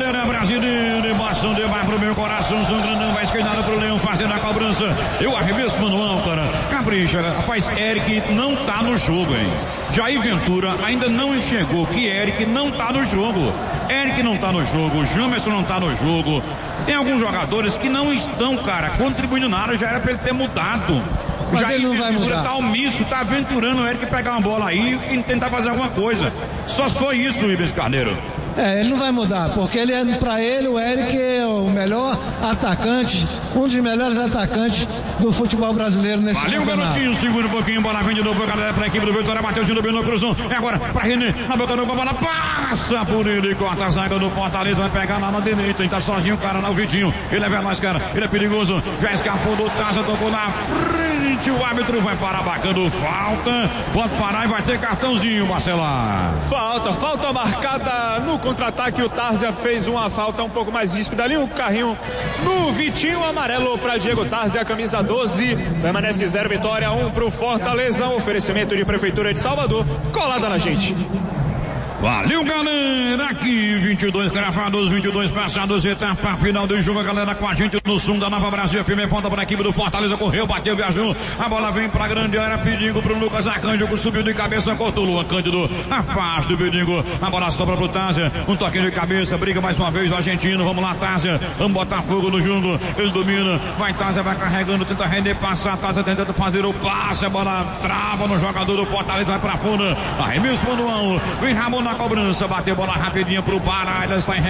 bandeira brasileira, emoção demais pro meu coração, sangrando, vai esquerdada pro Leão, fazendo a cobrança, eu arremesso manual, cara, capricha, rapaz, Eric não tá no jogo, hein, Jair Ventura ainda não enxergou que Eric não tá no jogo, Eric não tá no jogo, Jamerson não tá no jogo, tem alguns jogadores que não estão, cara, contribuindo nada, já era pra ele ter mudado. Mas ele não vai mudar. Tá omisso, tá aventurando o Eric pegar uma bola aí e tentar fazer alguma coisa. Só foi isso, Ibis Carneiro. Ele não vai mudar, porque pra ele o Eric é o melhor atacante, um dos melhores atacantes do futebol brasileiro nesse campeonato. Valeu, garotinho, segura um pouquinho, bola vem de novo pra equipe do Vitória, bateu de novo no cruzão, é agora pra René, na boca do gol, bola passa por ele, corta a zaga do Fortaleza, vai pegar lá na direita, tá sozinho o cara lá, o Vitinho, ele é veloz, cara, ele é perigoso, já escapou do Taza, tocou na frente, o árbitro vai parar bacando falta, pode parar e vai ter cartãozinho, Marcelar. Falta marcada no contra-ataque, o Tárzia fez uma falta um pouco mais ríspida ali, um carrinho no Vitinho, amarelo para Diego Tárzia, camisa 12, permanece 0, Vitória 1 pro Fortaleza, oferecimento de Prefeitura de Salvador, colada na gente. Valeu, galera, aqui 22 cravados, 22 passados, etapa final do jogo, a galera com a gente no som da Nova Brasil, firme ponta para a equipe do Fortaleza, correu, bateu, viajou, a bola vem pra grande área, perigo pro Lucas Arcanjo, subiu de cabeça, cortou o Luan Cândido, afasta o perigo, a bola sobra pro Tárzia, um toquinho de cabeça, briga mais uma vez do argentino, vamos lá, Tárzia, vamos botar fogo no jogo, ele domina, vai Tárzia, vai carregando, tenta render, passar, Tárzia tentando fazer o passe, a bola trava no jogador do Fortaleza, vai pra fora, arremesso manual, vem Ramon na cobrança, bateu bola rapidinho pro Pará, está em